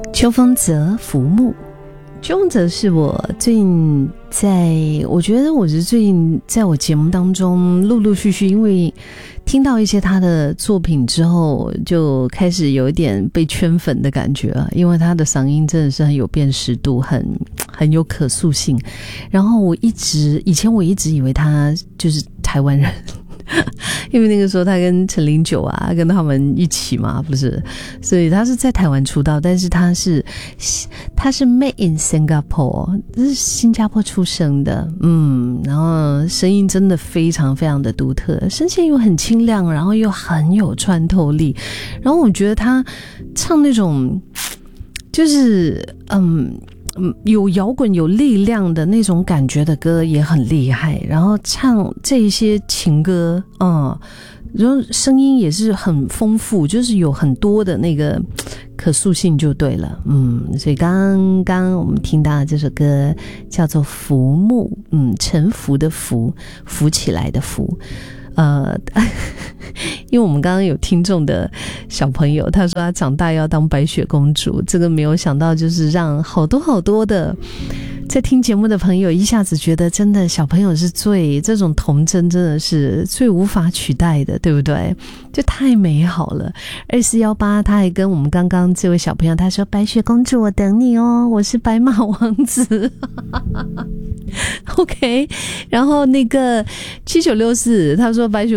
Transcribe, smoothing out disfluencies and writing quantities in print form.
秋风泽浮木，秋风泽是我最近我觉得我是最近在我节目当中陆陆续续，因为听到一些他的作品之后，就开始有一点被圈粉的感觉了，因为他的嗓音真的是很有辨识度，很有可塑性。然后以前我一直以为他就是台湾人。因为那个时候他跟陈零九啊跟他们一起嘛，不是，所以他是在台湾出道，但是他是 made in Singapore， 这是新加坡出生的，然后声音真的非常非常的独特，声线又很清亮，然后又很有穿透力，然后我觉得他唱那种就是有摇滚有力量的那种感觉的歌也很厉害，然后唱这些情歌然后声音也是很丰富，就是有很多的那个可塑性就对了。所以刚刚我们听到的这首歌叫做浮木，沉浮的浮，浮起来的浮。因为我们刚刚有听众的小朋友，他说他长大要当白雪公主，这个没有想到就是让好多好多的在听节目的朋友一下子觉得真的小朋友是这种童真真的是最无法取代的，对不对？就太美好了。2418他还跟我们刚刚这位小朋友他说，白雪公主我等你哦，我是白马王子OK， 然后那个7964他说白雪